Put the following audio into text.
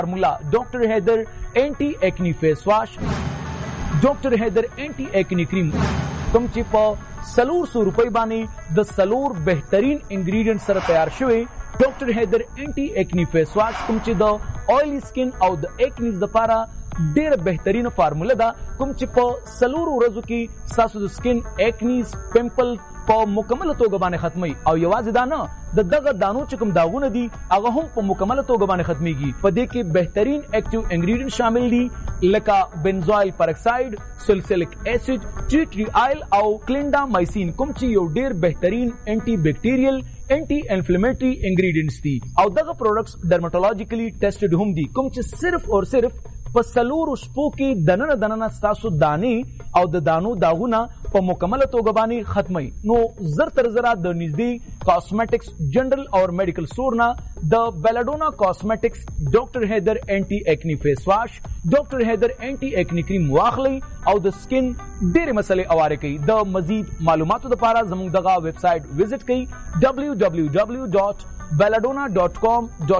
فارمولا ډاکټر حیدر انټي ایکنی فیس واش، ډاکټر حیدر انټي ایکنی کریم کوم چې په 400 روپۍ باندې د 4 بهترین انګریډینټ سره تیار شوی ډاکټر حیدر انټي ایکنی فیس واش کوم چې د اویلی سکن او د ایکنیز لپاره ډیره بهترین فارموله ده، کوم چې په 4 ورځو کې ستاسو د سکن ایکنیز پمپل په مکمله توګه باندې ختمي او یوازې دا نه د دغه دانو چې کوم داغونه دي هغه هم په مکمله توګه باندې ختميږي. په دې کې بهترین اکټیو انګریډینټ شامل دي لکه بنزوایل پرکساید، سلسیلک اسید، ټی ټری آیل او کلینډامایسین کوم چې یو ډیر بهترین انټي بیکټیریل انټي انفلیمیټری انګریډینټس دي او دغه پروډکټس ډرماټولوژیکلی ټیسټډ هم دي کوم چې صرف او صرف په 4 شپو کې دننه ستاسو دانی او د دانو داغونه په مکمله توګه باندې ختمي. نو زر تر زره د نږدې کاسمیټکس جنرال او میډیکل سٹور نه د بیلاډونا کاسمیټکس ډاکټر حیدر انټي ایکنی فیس واش، ډاکټر حیدر انټي ایکنی کریم واخلي او د سکن ډېرې مسلې اواره کوي. د مزید معلوماتو لپاره زموږ دغه ویب سایټ وزټ کړئ www.belladonna.com